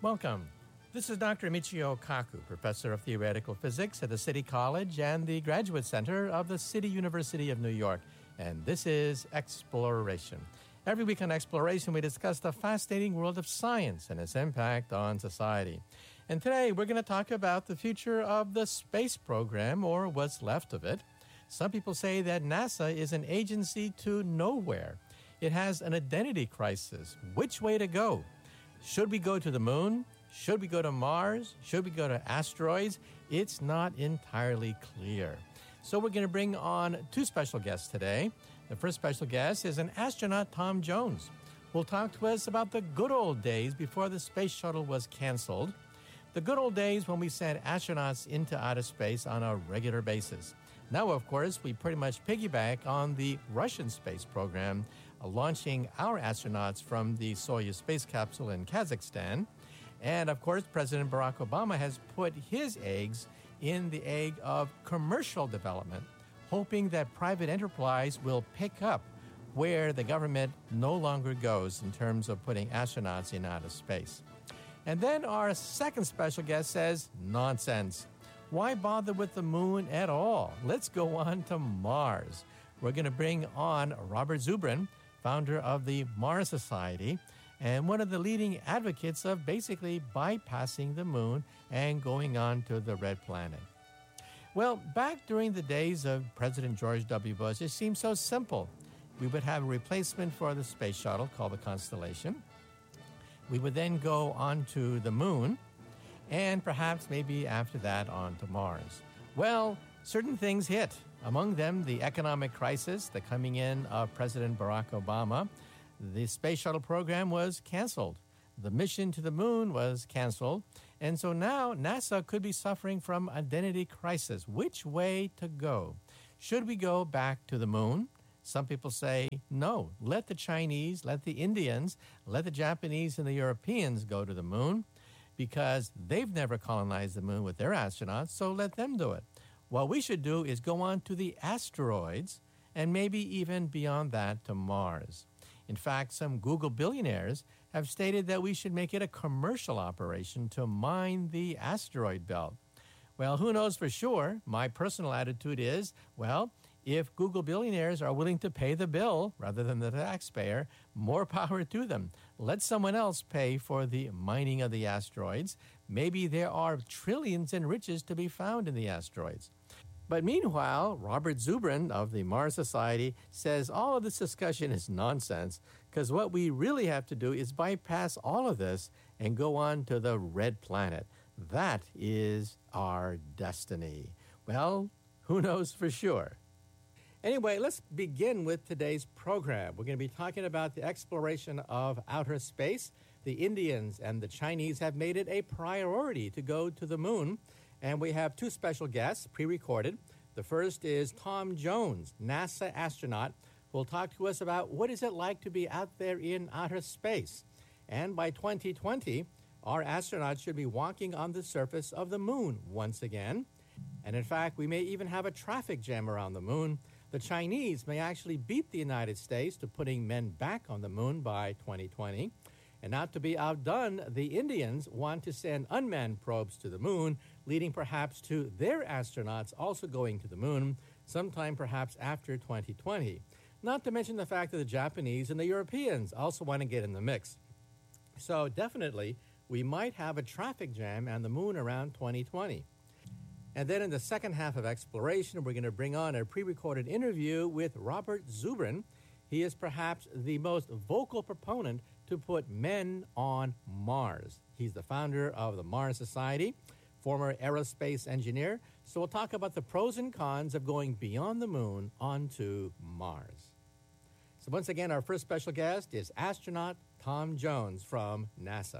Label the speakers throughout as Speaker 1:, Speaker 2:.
Speaker 1: Welcome. This is Dr. Michio Kaku, Professor of Theoretical Physics at the City College and the Graduate Center of the City University of New York. And this is Exploration. Every week on Exploration, we discuss the fascinating world of science and its impact on society. And today, we're going to talk about the future of the space program, or what's left of it. Some people say that NASA is an agency to nowhere. It has an identity crisis. Which way to go? Should we go to the moon? Should we go to Mars? Should we go to asteroids? It's not entirely clear. So we're going to bring on two special guests today. The first special guest is an astronaut, Tom Jones, who will talk to us about the good old days before the space shuttle was canceled. The good old days when we sent astronauts into outer space on a regular basis. Now, of course, we pretty much piggyback on the Russian space program, launching our astronauts from the Soyuz space capsule in Kazakhstan. And, of course, President Barack Obama has put his eggs in the egg of commercial development, hoping that private enterprise will pick up where the government no longer goes in terms of putting astronauts in outer space. And then our second special guest says, nonsense. Why bother with the moon at all? Let's go on to Mars. We're going to bring on Robert Zubrin, founder of the Mars Society, and one of the leading advocates of basically bypassing the moon and going on to the red planet. Well, back during the days of President George W. Bush, it seemed so simple. We would have a replacement for the space shuttle called the Constellation. We would then go on to the moon, and perhaps maybe after that on to Mars. Well, certain things hit. Among them, the economic crisis, the coming in of President Barack Obama. The space shuttle program was canceled. The mission to the moon was canceled. And so now NASA could be suffering from identity crisis. Which way to go? Should we go back to the moon? Some people say, no, let the Chinese, let the Indians, let the Japanese and the Europeans go to the moon because they've never colonized the moon with their astronauts, so let them do it. What we should do is go on to the asteroids and maybe even beyond that to Mars. In fact, some Google billionaires have stated that we should make it a commercial operation to mine the asteroid belt. Well, who knows for sure? My personal attitude is, well, if Google billionaires are willing to pay the bill rather than the taxpayer, more power to them. Let someone else pay for the mining of the asteroids. Maybe there are trillions in riches to be found in the asteroids. But meanwhile, Robert Zubrin of the Mars Society says all of this discussion is nonsense because what we really have to do is bypass all of this and go on to the red planet. That is our destiny. Well, who knows for sure? Anyway, let's begin with today's program. We're going to be talking about the exploration of outer space. The Indians and the Chinese have made it a priority to go to the moon. And we have two special guests pre-recorded. The first is Tom Jones, NASA astronaut, who will talk to us about what is it like to be out there in outer space. And by 2020, our astronauts should be walking on the surface of the moon once again. And in fact, we may even have a traffic jam around the moon. The Chinese may actually beat the United States to putting men back on the moon by 2020. And not to be outdone, the Indians want to send unmanned probes to the moon, leading perhaps to their astronauts also going to the moon, sometime perhaps after 2020. Not to mention the fact that the Japanese and the Europeans also want to get in the mix. So definitely, we might have a traffic jam on the moon around 2020. And then in the second half of Exploration, we're going to bring on a pre-recorded interview with Robert Zubrin. He is perhaps the most vocal proponent to put men on Mars. He's the founder of the Mars Society, former aerospace engineer. So we'll talk about the pros and cons of going beyond the moon onto Mars. So once again, our first special guest is astronaut Tom Jones from NASA.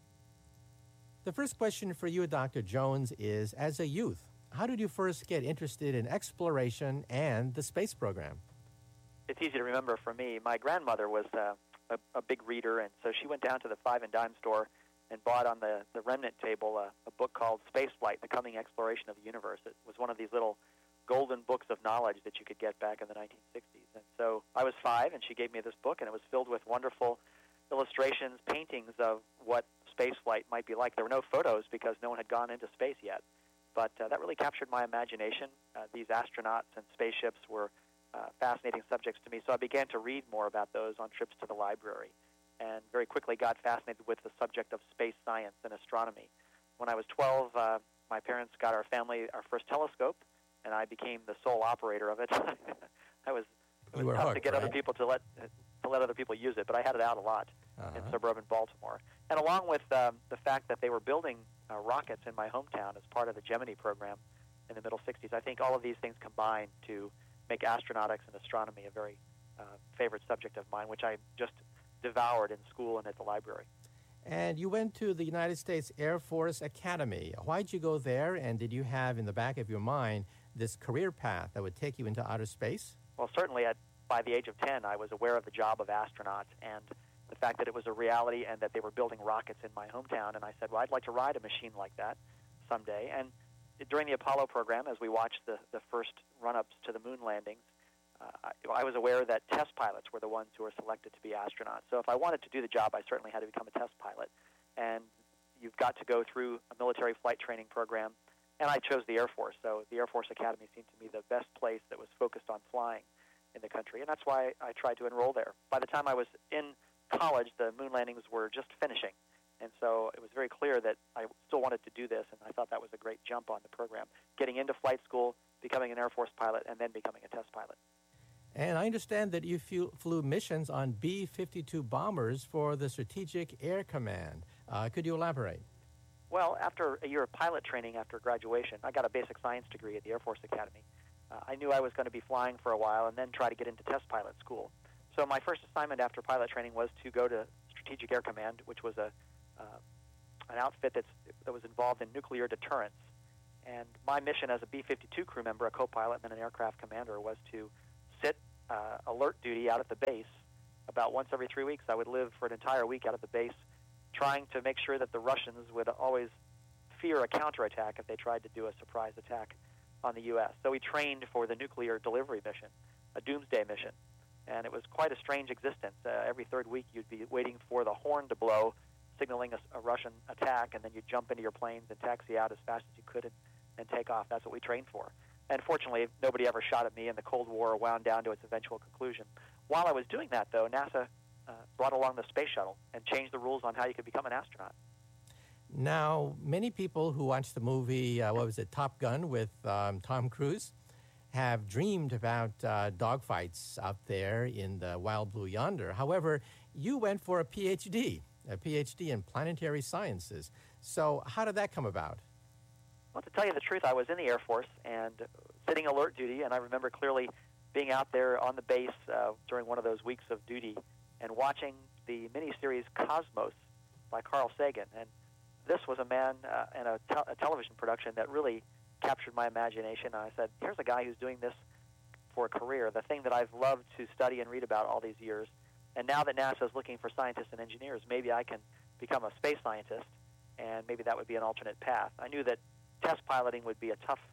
Speaker 1: The first question for you, Dr. Jones, is as a youth, how did you first get interested in exploration and the space program?
Speaker 2: It's easy to remember for me. My grandmother was a big reader, and so she went down to the Five and Dime store and bought on the remnant table a book called Spaceflight, The Coming Exploration of the Universe. It was one of these little golden books of knowledge that you could get back in the 1960s. And so I was 5, and she gave me this book, and it was filled with wonderful illustrations, paintings of what space flight might be like. There were no photos because no one had gone into space yet. But that really captured my imagination. These astronauts and spaceships were fascinating subjects to me, so I began to read more about those on trips to the library, and very quickly got fascinated with the subject of space science and astronomy. When I was 12, my parents got our family our first telescope, and I became the sole operator of it. It was tough
Speaker 1: hooked,
Speaker 2: to get
Speaker 1: right?
Speaker 2: other people to let other people use it, but I had it out a lot in suburban Baltimore. And along with the fact that they were building rockets in my hometown as part of the Gemini program in the middle 60s, I think all of these things combined to make astronautics and astronomy a very favorite subject of mine, which I just devoured in school and at the library.
Speaker 1: And you went to the United States Air Force Academy. Why'd you go there, and did you have in the back of your mind this career path that would take you into outer space?
Speaker 2: Well, certainly by the age of 10, I was aware of the job of astronaut and the fact that it was a reality and that they were building rockets in my hometown. And I said, well, I'd like to ride a machine like that someday. And during the Apollo program, as we watched the first run-ups to the moon landings, I was aware that test pilots were the ones who were selected to be astronauts. So if I wanted to do the job, I certainly had to become a test pilot. And you've got to go through a military flight training program. And I chose the Air Force. So the Air Force Academy seemed to me the best place that was focused on flying in the country. And that's why I tried to enroll there. By the time I was in college, the moon landings were just finishing. And so it was very clear that I still wanted to do this, and I thought that was a great jump on the program, getting into flight school, becoming an Air Force pilot, and then becoming a test pilot.
Speaker 1: And I understand that you flew missions on B-52 bombers for the Strategic Air Command. Could you elaborate?
Speaker 2: Well, after a year of pilot training after graduation, I got a basic science degree at the Air Force Academy. I knew I was going to be flying for a while and then try to get into test pilot school. So my first assignment after pilot training was to go to Strategic Air Command, which was an outfit that was involved in nuclear deterrence. And my mission as a B-52 crew member, a co-pilot, and then an aircraft commander was to sit alert duty out at the base. About once every 3 weeks, I would live for an entire week out at the base, trying to make sure that the Russians would always fear a counterattack if they tried to do a surprise attack on the U.S. So we trained for the nuclear delivery mission, a doomsday mission. And it was quite a strange existence. Every third week, you'd be waiting for the horn to blow, signaling a Russian attack, and then you'd jump into your planes and taxi out as fast as you could and take off. That's what we trained for. And fortunately, nobody ever shot at me, and the Cold War wound down to its eventual conclusion. While I was doing that, though, NASA brought along the space shuttle and changed the rules on how you could become an astronaut.
Speaker 1: Now, many people who watched the movie, Top Gun with Tom Cruise, have dreamed about dogfights out there in the wild blue yonder. However, you went for a PhD in planetary sciences. So how did that come about?
Speaker 2: Well, to tell you the truth, I was in the Air Force and sitting alert duty, and I remember clearly being out there on the base during one of those weeks of duty and watching the miniseries Cosmos by Carl Sagan. And this was a man and a television production that really captured my imagination. And I said, here's a guy who's doing this for a career, the thing that I've loved to study and read about all these years. And now that NASA is looking for scientists and engineers, maybe I can become a space scientist, and maybe that would be an alternate path. I knew that test piloting would be a tough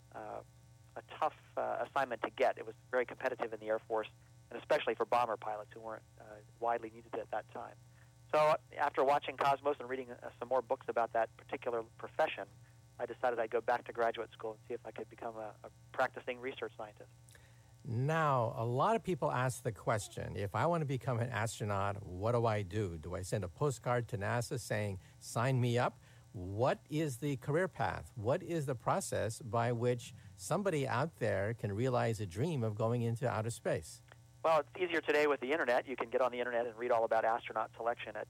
Speaker 2: assignment to get. It was very competitive in the Air Force, and especially for bomber pilots who weren't widely needed at that time. So after watching Cosmos and reading some more books about that particular profession, I decided I'd go back to graduate school and see if I could become a practicing research scientist.
Speaker 1: Now, a lot of people ask the question, if I want to become an astronaut, what do I do? Do I send a postcard to NASA saying, sign me up? What is the career path? What is the process by which somebody out there can realize a dream of going into outer space?
Speaker 2: Well, it's easier today with the Internet. You can get on the Internet and read all about astronaut selection at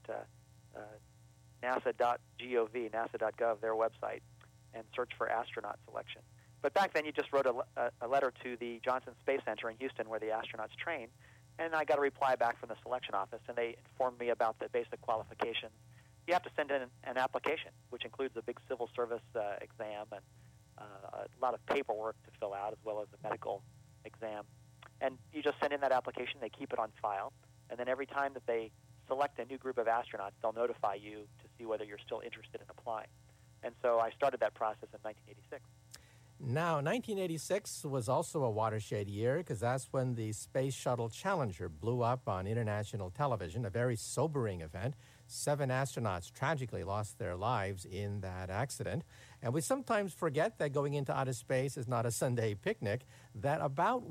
Speaker 2: nasa.gov, nasa.gov, their website, and search for astronaut selection. But back then, you just wrote a letter to the Johnson Space Center in Houston where the astronauts train, and I got a reply back from the selection office, and they informed me about the basic qualifications. You have to send in an application, which includes a big civil service exam and a lot of paperwork to fill out, as well as a medical exam. And you just send in that application, they keep it on file, and then every time that they select a new group of astronauts, they'll notify you to see whether you're still interested in applying. And so I started that process in 1986.
Speaker 1: Now, 1986 was also a watershed year because that's when the Space Shuttle Challenger blew up on international television, a very sobering event. 7 astronauts tragically lost their lives in that accident. And we sometimes forget that going into outer space is not a Sunday picnic, that about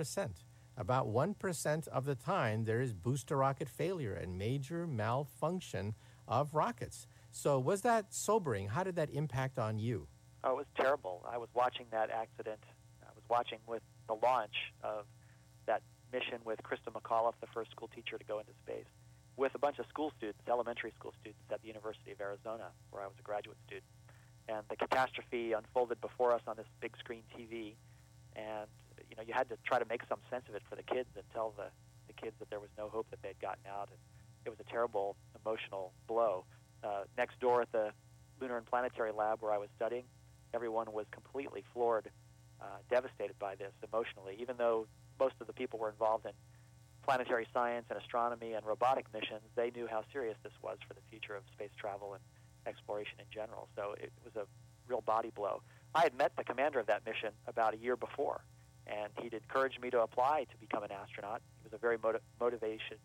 Speaker 1: 1% of the time there is booster rocket failure and major malfunction of rockets. So was that sobering? How did that impact on you?
Speaker 2: Oh, it was terrible. I was watching that accident. I was watching with the launch of that mission with Krista McAuliffe, the first school teacher to go into space, with a bunch of school students, elementary school students at the University of Arizona, where I was a graduate student. And the catastrophe unfolded before us on this big screen TV, and you had to try to make some sense of it for the kids and tell the kids that there was no hope that they'd gotten out. And it was a terrible emotional blow. Next door at the Lunar and Planetary Lab where I was studying, everyone was completely floored, devastated by this emotionally, even though most of the people were involved in planetary science and astronomy and robotic missions. They knew how serious this was for the future of space travel and exploration in general. So it was a real body blow. I had met the commander of that mission about a year before, and he'd encouraged me to apply to become an astronaut. He was a very motivated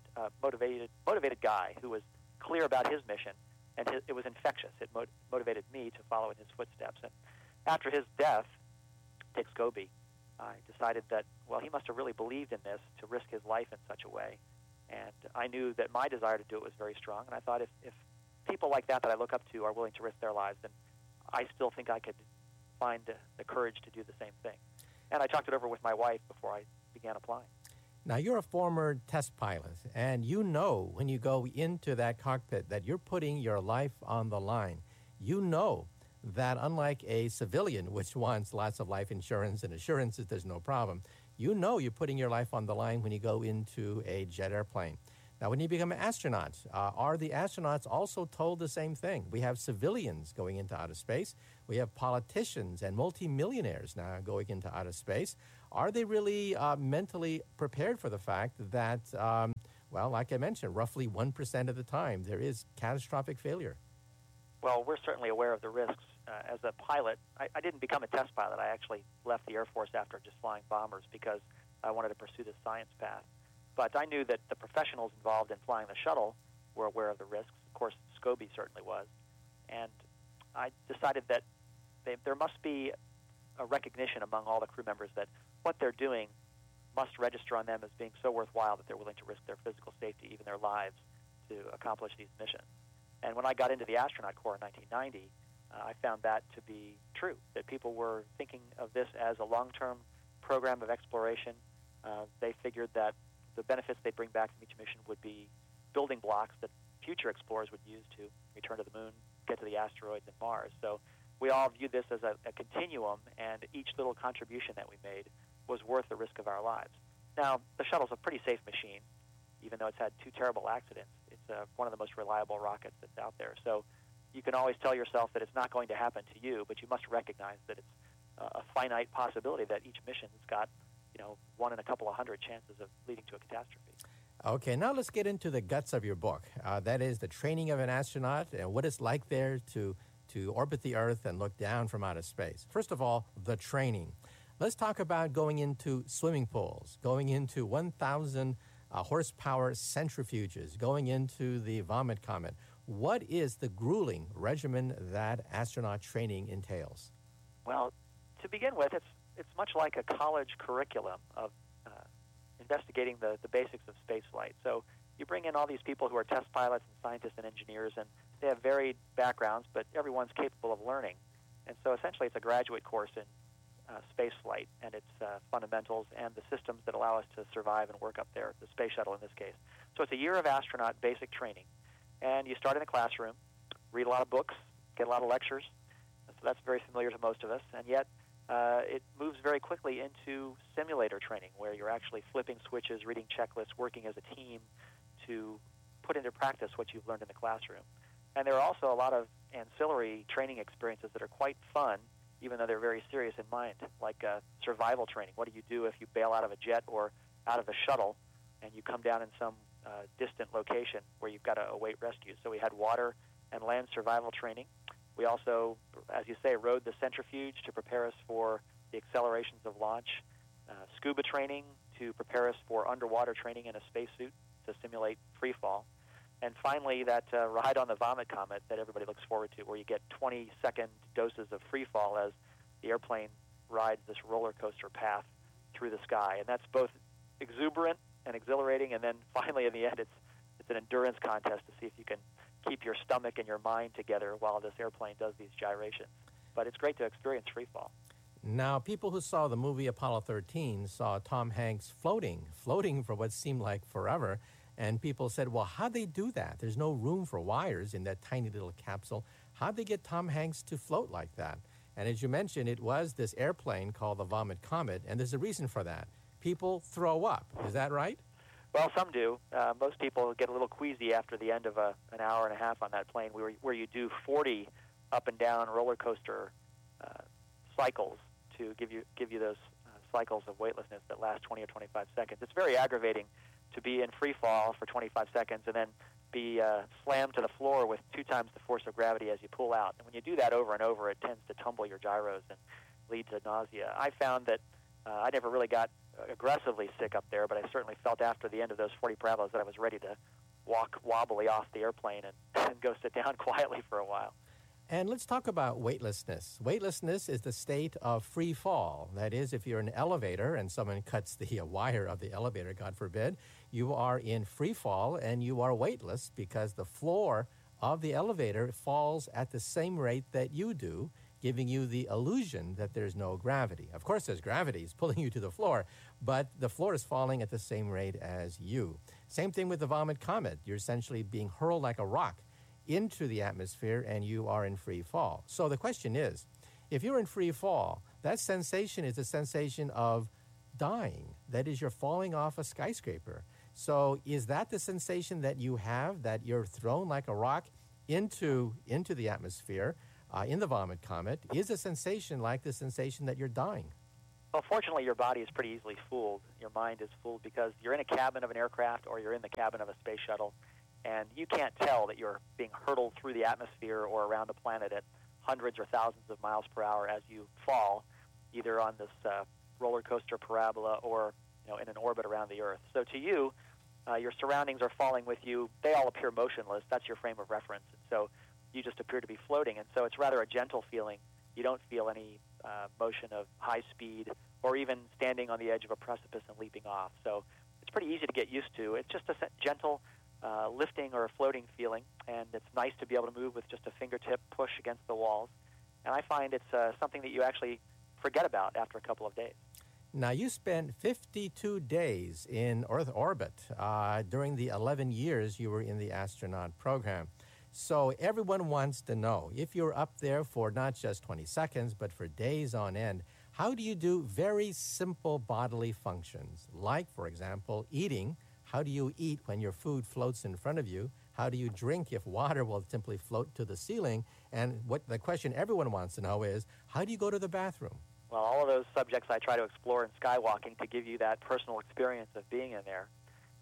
Speaker 2: guy who was clear about his mission, and it was infectious. It motivated me to follow in his footsteps. And after his death, Dick Scobie, I decided that, well, he must have really believed in this to risk his life in such a way. And I knew that my desire to do it was very strong, and I thought if people like that I look up to are willing to risk their lives, then I still think I could find the courage to do the same thing. And I talked it over with my wife before I began applying.
Speaker 1: Now, you're a former test pilot, and you know when you go into that cockpit that you're putting your life on the line. You know that unlike a civilian, which wants lots of life insurance and assurances there's no problem, you know you're putting your life on the line when you go into a jet airplane. Now, when you become an astronaut, are the astronauts also told the same thing? We have civilians going into outer space. We have politicians and multimillionaires now going into outer space. Are they really mentally prepared for the fact that, well, like I mentioned, roughly 1% of the time there is catastrophic failure?
Speaker 2: Well, we're certainly aware of the risks. As a pilot, I didn't become a test pilot. I actually left the Air Force after just flying bombers because I wanted to pursue the science path. But I knew that the professionals involved in flying the shuttle were aware of the risks. Of course, Scobie certainly was. And I decided that there must be a recognition among all the crew members that what they're doing must register on them as being so worthwhile that they're willing to risk their physical safety, even their lives, to accomplish these missions. And when I got into the astronaut corps in 1990, I found that to be true, that people were thinking of this as a long-term program of exploration. They figured that the benefits they'd bring back from each mission would be building blocks that future explorers would use to return to the moon, get to the asteroids and Mars. So we all viewed this as a continuum, and each little contribution that we made was worth the risk of our lives. Now, the shuttle's a pretty safe machine, even though it's had 2 terrible accidents. It's one of the most reliable rockets that's out there. So you can always tell yourself that it's not going to happen to you, but you must recognize that it's a finite possibility that each mission's got 1 in a couple of hundred chances of leading to a catastrophe.
Speaker 1: Okay, now let's get into the guts of your book. That is the training of an astronaut and what it's like there to orbit the Earth and look down from outer space. First of all, the training. Let's talk about going into swimming pools, going into 1,000 horsepower centrifuges, going into the Vomit Comet. What is the grueling regimen that astronaut training entails?
Speaker 2: Well, to begin with, it's much like a college curriculum of investigating the basics of spaceflight. So you bring in all these people who are test pilots and scientists and engineers, and they have varied backgrounds, but everyone's capable of learning. And so essentially it's a graduate course in spaceflight and its fundamentals and the systems that allow us to survive and work up there, the space shuttle in this case. So it's a year of astronaut basic training. And you start in the classroom, read a lot of books, get a lot of lectures. So that's very familiar to most of us. And yet it moves very quickly into simulator training, where you're actually flipping switches, reading checklists, working as a team to put into practice what you've learned in the classroom. And there are also a lot of ancillary training experiences that are quite fun, even though they're very serious in mind, like survival training. What do you do if you bail out of a jet or out of a shuttle and you come down in some distant location where you've got to await rescue? So we had water and land survival training. We also, as you say, rode the centrifuge to prepare us for the accelerations of launch, scuba training to prepare us for underwater training in a spacesuit to simulate free fall, and finally that ride on the Vomit Comet that everybody looks forward to, where you get 20-second doses of free fall as the airplane rides this roller coaster path through the sky. And that's both exuberant and exhilarating, and then finally in the end it's an endurance contest to see if you can keep your stomach and your mind together while this airplane does these gyrations. But it's great to experience free fall.
Speaker 1: Now, people who saw the movie Apollo 13 saw Tom Hanks floating for what seemed like forever, and people said, well, how'd they do that? There's no room for wires in that tiny little capsule. How'd they get Tom Hanks to float like that? And as you mentioned, it was this airplane called the Vomit Comet, and there's a reason for that. People throw up. Is that right?
Speaker 2: Well, some do. Most people get a little queasy after the end of an hour and a half on that plane, where you do 40 up and down roller coaster cycles to give you those cycles of weightlessness that last 20 or 25 seconds. It's very aggravating to be in free fall for 25 seconds and then be slammed to the floor with 2 times the force of gravity as you pull out. And when you do that over and over, it tends to tumble your gyros and lead to nausea. I found that I never really got aggressively sick up there, but I certainly felt after the end of those 40 parabolas that I was ready to walk wobbly off the airplane and go sit down quietly for a while.
Speaker 1: And let's talk about weightlessness. Weightlessness is the state of free fall. That is, if you're in an elevator and someone cuts the wire of the elevator, God forbid, you are in free fall and you are weightless because the floor of the elevator falls at the same rate that you do, giving you the illusion that there's no gravity. Of course, there's gravity. It's pulling you to the floor, but the floor is falling at the same rate as you. Same thing with the Vomit Comet. You're essentially being hurled like a rock into the atmosphere, and you are in free fall. So the question is, if you're in free fall, that sensation is a sensation of dying. That is, you're falling off a skyscraper. So is that the sensation that you have, that you're thrown like a rock into the atmosphere in the Vomit Comet? Is a sensation like the sensation that you're dying?
Speaker 2: Well, fortunately, your body is pretty easily fooled. Your mind is fooled because you're in a cabin of an aircraft or you're in the cabin of a space shuttle, and you can't tell that you're being hurtled through the atmosphere or around the planet at hundreds or thousands of miles per hour as you fall, either on this roller coaster parabola or in an orbit around the Earth. So to you, your surroundings are falling with you. They all appear motionless. That's your frame of reference. And so you just appear to be floating. And so it's rather a gentle feeling. You don't feel any motion of high speed or even standing on the edge of a precipice and leaping off. So it's pretty easy to get used to. It's just a gentle lifting or a floating feeling, and it's nice to be able to move with just a fingertip push against the walls. And I find it's something that you actually forget about after a couple of days.
Speaker 1: Now, you spent 52 days in Earth orbit during the 11 years you were in the astronaut program. So everyone wants to know, if you're up there for not just 20 seconds, but for days on end, how do you do very simple bodily functions? Like, for example, eating. How do you eat when your food floats in front of you? How do you drink if water will simply float to the ceiling? And what the question everyone wants to know is, how do you go to the bathroom?
Speaker 2: Well, all of those subjects I try to explore in skywalking to give you that personal experience of being in there.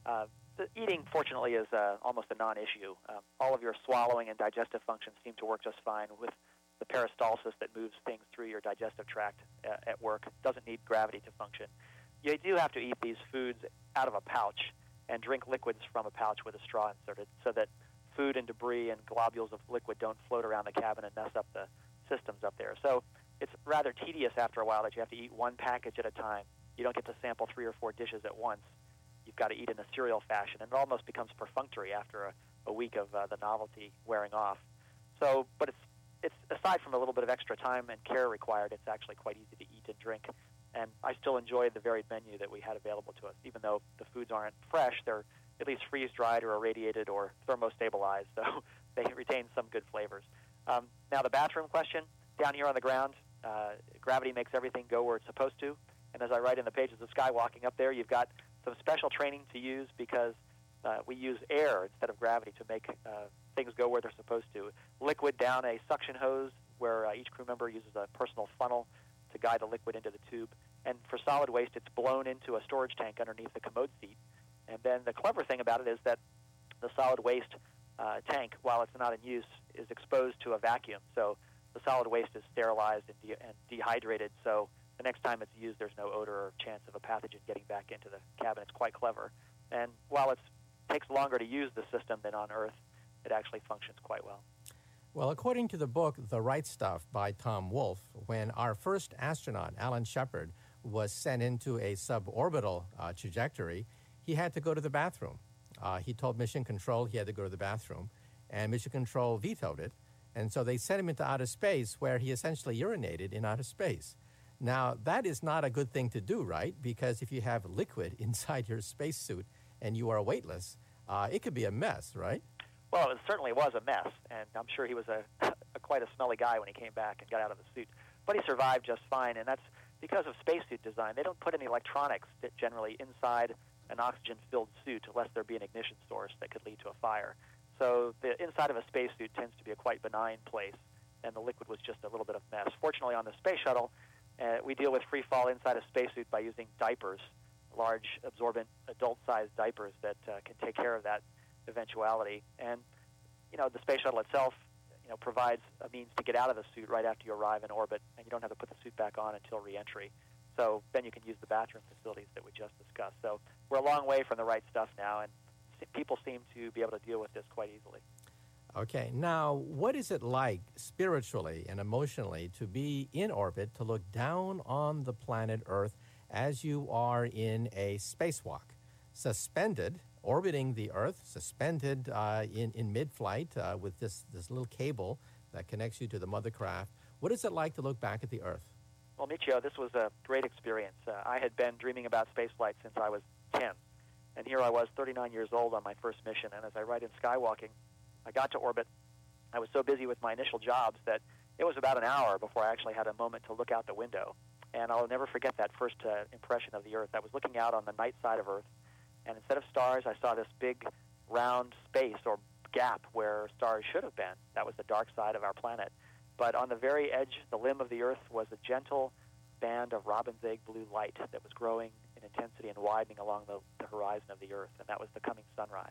Speaker 2: The eating, fortunately, is almost a non-issue. All of your swallowing and digestive functions seem to work just fine with the peristalsis that moves things through your digestive tract at work. It doesn't need gravity to function. You do have to eat these foods out of a pouch and drink liquids from a pouch with a straw inserted so that food and debris and globules of liquid don't float around the cabin and mess up the systems up there. So it's rather tedious after a while that you have to eat one package at a time. You don't get to sample 3 or 4 dishes at once. You've got to eat in a serial fashion, and it almost becomes perfunctory after a week of the novelty wearing off. So, but it's aside from a little bit of extra time and care required, it's actually quite easy to eat and drink. And I still enjoy the varied menu that we had available to us. Even though the foods aren't fresh, they're at least freeze-dried or irradiated or thermostabilized, so they retain some good flavors. Now, the bathroom question, down here on the ground, gravity makes everything go where it's supposed to. And as I write in the pages of Skywalking up there, you've got some special training to use because we use air instead of gravity to make things go where they're supposed to. Liquid down a suction hose where each crew member uses a personal funnel to guide the liquid into the tube. And for solid waste, it's blown into a storage tank underneath the commode seat. And then the clever thing about it is that the solid waste tank, while it's not in use, is exposed to a vacuum. So the solid waste is sterilized and dehydrated, so the next time it's used, there's no odor or chance of a pathogen getting back into the cabin. It's quite clever. And while it takes longer to use the system than on Earth, it actually functions quite well.
Speaker 1: Well, according to the book The Right Stuff by Tom Wolfe, when our first astronaut, Alan Shepard, was sent into a suborbital trajectory, he had to go to the bathroom. He told Mission Control he had to go to the bathroom, and Mission Control vetoed it. And so they sent him into outer space, where he essentially urinated in outer space. Now, that is not a good thing to do, right? Because if you have liquid inside your spacesuit and you are weightless, it could be a mess, right?
Speaker 2: Well, it certainly was a mess, and I'm sure he was quite a smelly guy when he came back and got out of the suit. But he survived just fine, and that's because of spacesuit design. They don't put any electronics generally inside an oxygen-filled suit unless there be an ignition source that could lead to a fire. So the inside of a spacesuit tends to be a quite benign place, and the liquid was just a little bit of mess. Fortunately, on the space shuttle, we deal with free fall inside a spacesuit by using diapers, large, absorbent, adult-sized diapers that can take care of that eventuality. And, the space shuttle itself, provides a means to get out of the suit right after you arrive in orbit, and you don't have to put the suit back on until re-entry. So then you can use the bathroom facilities that we just discussed. So we're a long way from the right stuff now, and people seem to be able to deal with this quite easily.
Speaker 1: Okay, now what is it like spiritually and emotionally to be in orbit, to look down on the planet Earth as you are in a spacewalk, suspended, orbiting the Earth, suspended in mid-flight with this little cable that connects you to the mother craft? What is it like to look back at the Earth?
Speaker 2: Well, Michio, this was a great experience. I had been dreaming about spaceflight since I was 10, and here I was 39 years old on my first mission, and as I write in Skywalking, I got to orbit. I was so busy with my initial jobs that it was about an hour before I actually had a moment to look out the window. And I'll never forget that first impression of the Earth. I was looking out on the night side of Earth, and instead of stars, I saw this big round space or gap where stars should have been. That was the dark side of our planet. But on the very edge, the limb of the Earth, was a gentle band of robin's egg blue light that was growing in intensity and widening along the horizon of the Earth, and that was the coming sunrise.